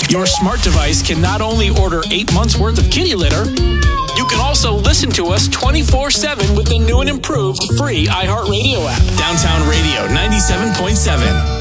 Your smart device can not only order 8 months worth of kitty litter, you can also listen to us 24/7 with the new and improved free iHeartRadio app. Downtown Radio 97.7.